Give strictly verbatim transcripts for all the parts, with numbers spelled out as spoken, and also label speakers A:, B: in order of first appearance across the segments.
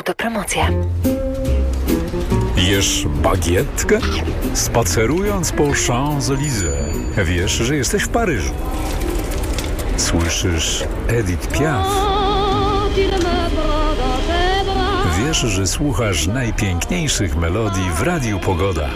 A: Autopromocja.
B: Jesz bagietkę? Spacerując po Champs-Élysées, wiesz, że jesteś w Paryżu. Słyszysz Edith Piaf. Wiesz, że słuchasz najpiękniejszych melodii w Radiu Pogoda.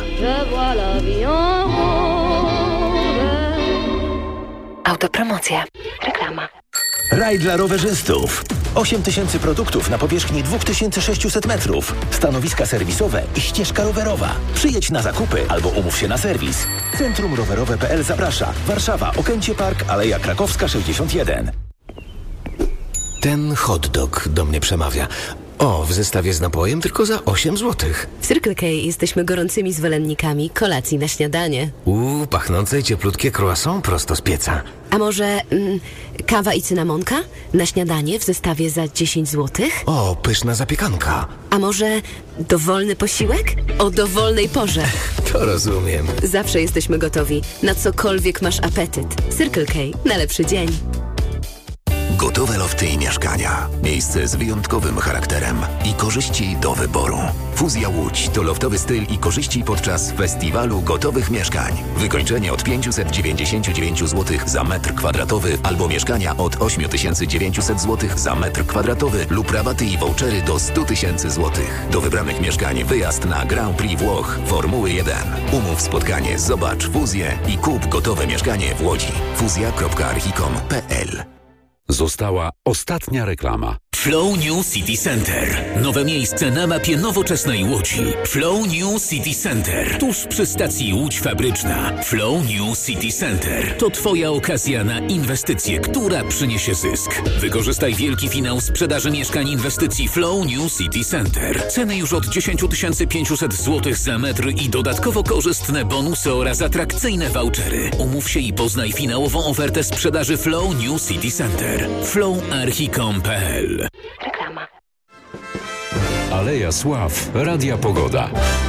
A: Autopromocja. Reklama.
C: Raj dla rowerzystów. osiem tysięcy produktów na powierzchni dwa tysiące sześćset metrów. Stanowiska serwisowe i ścieżka rowerowa. Przyjedź na zakupy albo umów się na serwis. Centrum Rowerowe kropka p l zaprasza. Warszawa, Okęcie Park, Aleja Krakowska sześćdziesiąt jeden.
D: Ten hot dog do mnie przemawia. O, w zestawie z napojem tylko za osiem złotych.
E: W Circle K jesteśmy gorącymi zwolennikami kolacji na śniadanie.
D: Uuu, pachnące i cieplutkie croissant prosto z pieca.
E: A może mm, kawa i cynamonka na śniadanie w zestawie za dziesięć złotych?
D: O, pyszna zapiekanka.
E: A może dowolny posiłek? O dowolnej porze.
D: To rozumiem.
E: Zawsze jesteśmy gotowi na cokolwiek masz apetyt. Circle K na lepszy dzień.
F: Gotowe lofty i mieszkania. Miejsce z wyjątkowym charakterem i korzyści do wyboru. Fuzja Łódź to loftowy styl i korzyści podczas festiwalu gotowych mieszkań. Wykończenie od pięćset dziewięćdziesiąt dziewięć złotych za metr kwadratowy albo mieszkania od osiem tysięcy dziewięćset złotych za metr kwadratowy lub rabaty i vouchery do sto tysięcy złotych. Do wybranych mieszkań wyjazd na Grand Prix Włoch Formuły jeden. Umów spotkanie, zobacz Fuzję i kup gotowe mieszkanie w Łodzi. fuzja kropka archicom kropka p l.
B: Została ostatnia reklama.
G: Flow New City Center. Nowe miejsce na mapie nowoczesnej Łodzi. Flow New City Center. Tuż przy stacji Łódź Fabryczna. Flow New City Center. To Twoja okazja na inwestycję, która przyniesie zysk. Wykorzystaj wielki finał sprzedaży mieszkań inwestycji Flow New City Center. Ceny już od dziesięć tysięcy pięćset złotych za metr i dodatkowo korzystne bonusy oraz atrakcyjne vouchery. Umów się i poznaj finałową ofertę sprzedaży Flow New City Center. flow archicom kropka p l.
A: Reklama.
B: Aleja Sław, Radia Pogoda.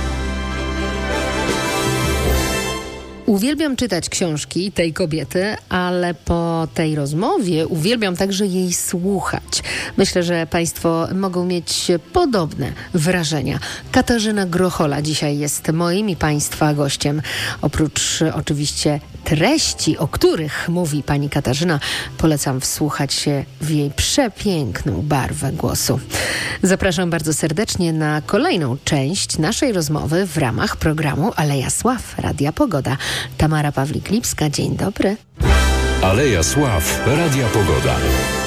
H: Uwielbiam czytać książki tej kobiety, ale po tej rozmowie uwielbiam także jej słuchać. Myślę, że Państwo mogą mieć podobne wrażenia. Katarzyna Grochola dzisiaj jest moim i Państwa gościem. Oprócz oczywiście treści, o których mówi pani Katarzyna, polecam wsłuchać się w jej przepiękną barwę głosu. Zapraszam bardzo serdecznie na kolejną część naszej rozmowy w ramach programu Aleja Sław, Radia Pogoda. Tamara Pawlik-Lipska, dzień dobry.
B: Aleja Sław, Radia Pogoda.